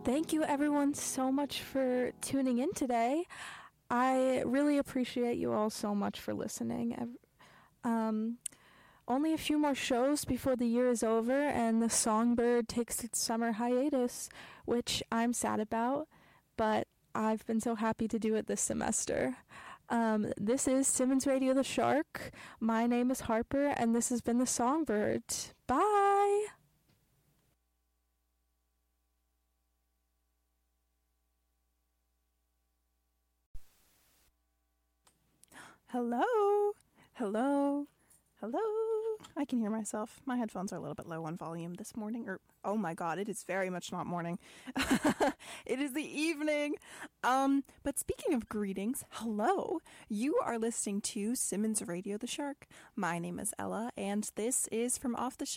Thank you, everyone, so much for tuning in today. I really appreciate you all so much for listening. Only a few more shows before the year is over and the Songbird takes its summer hiatus, which I'm sad about, but I've been so happy to do it this semester. This is Simmons Radio the Shark. My name is Harper, and this has been the Songbird. Bye! Hello? Hello? Hello? I can hear myself. My headphones are a little bit low on volume this morning. Oh my god, it is very much not morning. It is the evening. But speaking of greetings, hello. You are listening to Simmons Radio the Shark. My name is Ella, and this is From Off the Shelf.